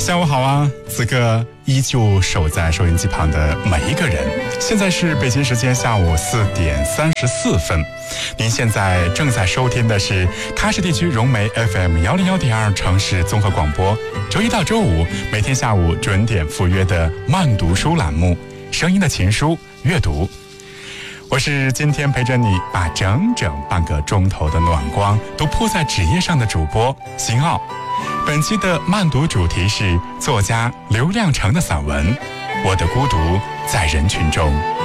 下午好啊，此刻依旧守在收音机旁的每一个人。现在是北京时间下午4点34分，您现在正在收听的是喀什地区融媒 FM 101.2城市综合广播，周一到周五每天下午准点赴约的慢读书栏目，声音的情书阅读。我是今天陪着你把整整半个钟头的暖光都铺在纸页上的主播辛奥。本期的慢读主题是作家刘亮程的散文《我的孤独在人群中》。